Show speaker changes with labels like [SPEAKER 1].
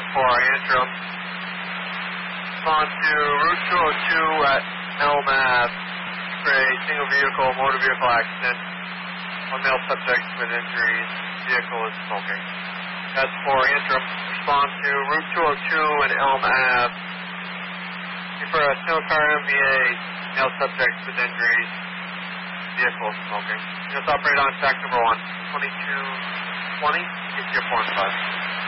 [SPEAKER 1] for Antrim. Respond to Route 202 at Elm Ave for a single vehicle motor vehicle accident. One male subject with injuries. Vehicle is smoking. That's for Antrim. Respond to Route 202 and Elm Ave for a single car MVA. Male subject with injuries. Vehicle is smoking. Just operate on track number 1. 2220. Get your 4 and 5.